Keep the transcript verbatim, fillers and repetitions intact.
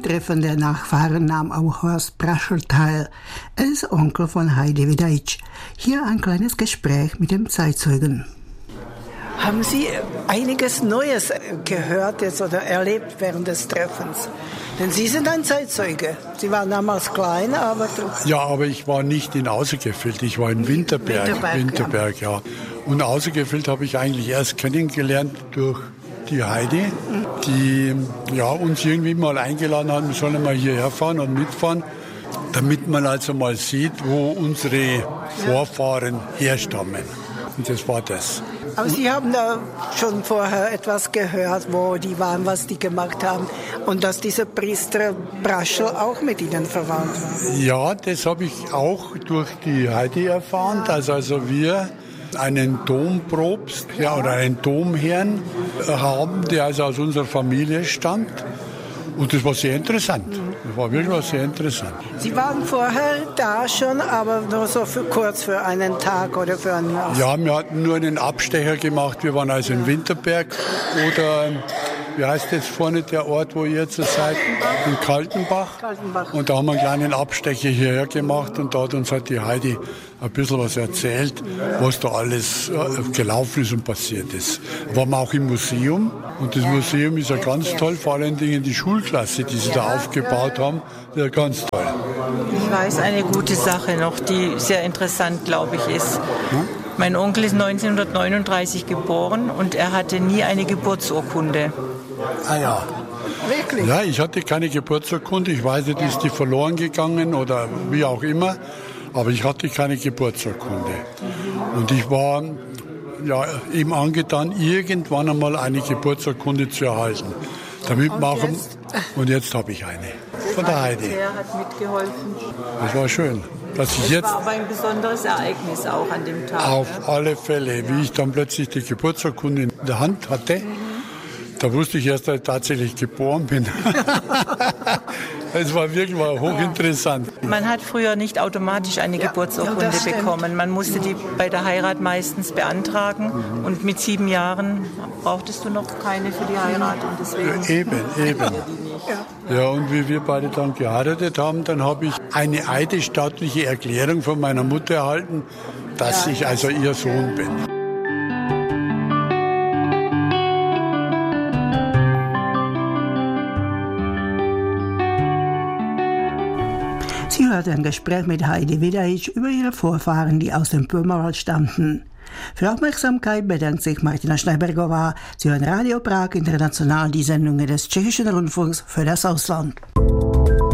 Treffen der Nachfahren nahm auch Horst Braschel teil. Er ist Onkel von Heidi Wiedeitsch. Hier ein kleines Gespräch mit dem Zeitzeugen. Haben Sie einiges Neues gehört jetzt oder erlebt während des Treffens? Denn Sie sind ein Zeitzeuge. Sie waren damals klein, aber... Ja, aber ich war nicht in Außergefildt, ich war in Winterberg. Winterberg, Winterberg ja. ja. Und Außergefildt habe ich eigentlich erst kennengelernt durch die Heidi, die ja, uns irgendwie mal eingeladen hat, wir sollen mal hierher fahren und mitfahren, damit man also mal sieht, wo unsere Vorfahren herstammen. Und das war das. Aber Sie haben da schon vorher etwas gehört, wo die waren, was die gemacht haben und dass dieser Priester Braschel auch mit ihnen verwandt war. Ja, das habe ich auch durch die Heidi erfahren, dass also wir einen Dompropst ja, oder einen Domherrn haben, der also aus unserer Familie stammt. Und das war sehr interessant. Das war wirklich sehr interessant. Sie waren vorher da schon, aber nur so für kurz, für einen Tag oder für ein Jahr? Ja, wir hatten nur einen Abstecher gemacht. Wir waren also in Winterberg oder, wie heißt jetzt vorne der Ort, wo ihr jetzt seid? In Kaltenbach. Kaltenbach. Und da haben wir einen kleinen Abstecher hierher gemacht und da hat uns halt die Heidi ein bisschen was erzählt, was da alles gelaufen ist und passiert ist. Waren wir auch im Museum und das Museum ist ja ganz toll, vor allen Dingen die Schulklasse, die sie da aufgebaut haben, ist ja ganz toll. Ich weiß eine gute Sache noch, die sehr interessant, glaube ich, ist. Hm? Mein Onkel ist neunzehnhundertneununddreißig geboren und er hatte nie eine Geburtsurkunde. Ah ja. Wirklich? Ja, ich hatte keine Geburtsurkunde. Ich weiß nicht, ist die verloren gegangen oder wie auch immer. Aber ich hatte keine Geburtsurkunde. Und ich war ja, ihm angetan, irgendwann einmal eine Geburtsurkunde zu erhalten. Damit und, machen, jetzt? und jetzt habe ich eine. Von der Heidi. Der hat mitgeholfen. Das war schön. Dass ich das jetzt war aber ein besonderes Ereignis auch an dem Tag. Auf ja. alle Fälle. Wie ich dann plötzlich die Geburtsurkunde in der Hand hatte, mhm. da wusste ich erst, dass ich tatsächlich geboren bin. Es war wirklich mal hochinteressant. Man hat früher nicht automatisch eine ja, Geburtsurkunde ja, bekommen. Man musste die bei der Heirat meistens beantragen. Mhm. Und mit sieben Jahren brauchtest du noch keine für die Heirat. Und deswegen ja, eben, eben. Ja. ja, und wie wir beide dann geheiratet haben, dann habe ich eine eidesstattliche Erklärung von meiner Mutter erhalten, dass ja, ich also ihr Sohn bin. Sie hörte ein Gespräch mit Heidi Wiedeitsch über ihre Vorfahren, die aus dem Böhmerwald stammten. Für Aufmerksamkeit bedankt sich Martina Schneibergová. Sie hören Radio Prag International, die Sendungen des Tschechischen Rundfunks für das Ausland.